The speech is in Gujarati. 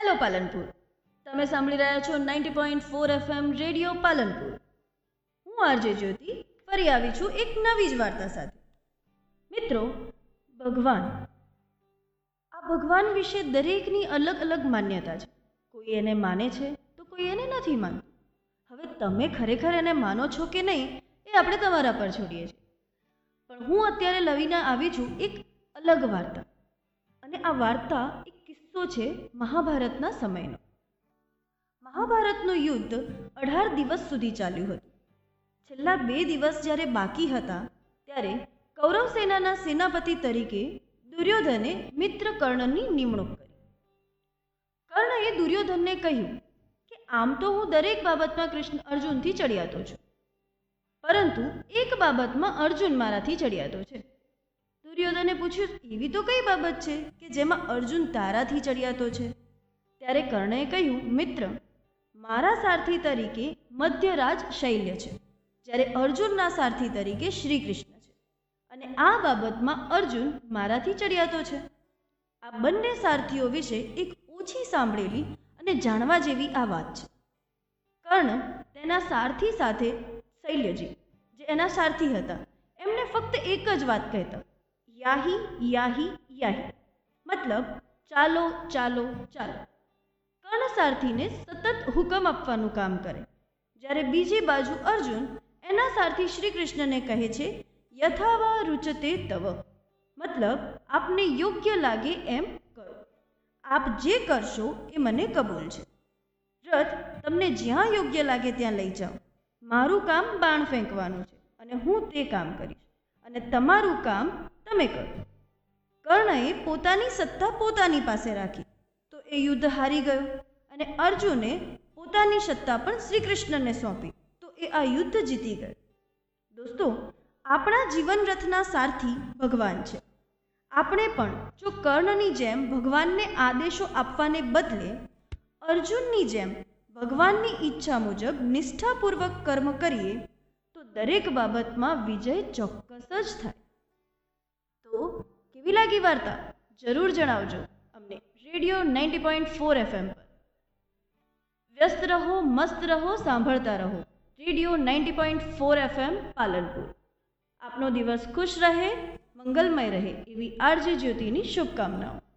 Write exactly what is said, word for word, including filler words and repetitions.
હેલો પાલનપુર, તમે સાંભળી રહ્યા છો ninety point four FM radio Palanpur. હું આરજે જ્યોતિ ફરી આવી છું એક નવી જ વાર્તા સાથે. મિત્રો, ભગવાન, આ ભગવાન વિશે દરેકની અલગ અલગ માન્યતા છે. કોઈ એને માને છે તો કોઈ એને નથી માનતું. હવે તમે ખરેખર એને માનો છો કે નહીં એ આપણે તમારા પર છોડીએ છીએ. પણ હું અત્યારે લવીને આવી છું એક અલગ વાર્તા, અને આ વાર્તા એક કિસ્સો છે મહાભારતના સમયનો. મહાભારતનું યુદ્ધ અઢાર દિવસ સુધી ચાલ્યું હતું. છેલ્લા બે દિવસ જ્યારે બાકી હતા ત્યારે કૌરવ સેનાના સેનાપતિ તરીકે દુર્યોધને મિત્ર કર્ણની નિમણૂક કરી. કર્ણએ દુર્યોધનને કહ્યું કે આમ તો હું દરેક બાબતમાં કૃષ્ણ અર્જુનથી ચડિયાતો છું, પરંતુ એક બાબતમાં અર્જુન મારાથી ચડિયાતો છે. દુર્યોધને પૂછ્યું, એવી તો કઈ બાબત છે કે જેમાં અર્જુન તારાથી ચડિયાતો છે? ત્યારે કર્ણએ કહ્યું, મિત્ર, મારા સારથી તરીકે મધ્યરાજ શૈલ્ય છે, જ્યારે અર્જુનના સારથી તરીકે શ્રી કૃષ્ણ છે, અને આ બાબતમાં અર્જુન મારાથી ચડિયાતો છે. આ બંને સારથીઓ વિશે એક ઓછી સાંભળેલી અને જાણવા જેવી આ વાત છે. કર્ણ તેના સારથી સાથે શૈલ્યજી, જે એના સારથી હતા, એમને ફક્ત એક જ વાત કહેતા, યાહી યાહી યાહી, મતલબ ચાલો ચાલો ચાલો. કર્ણ સારથીને સતત હુકમ આપવાનું કામ કરે, જ્યારે બીજી બાજુ અર્જુન એના સારથી શ્રી કૃષ્ણને કહે છે, યથાવા રૂચતે તવ, મતલબ આપને યોગ્ય લાગે એમ કરો, આપ જે કરશો એ મને કબૂલ છે. રથ તમને જ્યાં યોગ્ય લાગે ત્યાં લઈ જાઓ. મારું કામ બાણ ફેંકવાનું છે અને હું તે કામ કરીશ, અને તમારું કામ તમે કરો. કર્ણએ પોતાની સત્તા પોતાની પાસે રાખી તો એ યુદ્ધ હારી ગયો, અને અર્જુને પોતાની સત્તા પણ શ્રી કૃષ્ણને સોંપી તો એ આ યુદ્ધ જીતી ગયો. દોસ્તો, આપણા જીવન રથના સારથી ભગવાન છે. આપણે પણ જો કર્ણની જેમ ભગવાનને આદેશો આપવાને બદલે અર્જુનની જેમ ભગવાનની ઈચ્છા મુજબ નિષ્ઠાપૂર્વક કર્મ કરીએ તો દરેક બાબતમાં વિજય ચોક્કસ જ થાય. તો કેવી લાગી વાર્તા? જરૂર જણાવજો અમને radio ninety point four FM પર. વ્યસ્ત રહો, મસ્ત રહો, સાંભળતા રહો radio ninety point four FM Palanpur. આપનો દિવસ ખુશ રહે, મંગલમય રહે એવી આરજે જ્યોતિની શુભકામનાઓ.